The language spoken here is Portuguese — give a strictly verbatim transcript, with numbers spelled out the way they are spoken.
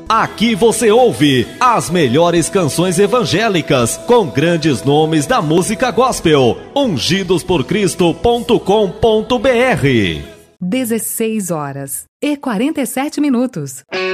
Aqui você ouve as melhores canções evangélicas com grandes nomes da música gospel. ungidos por cristo ponto com ponto br. dezesseis horas e quarenta e sete minutos.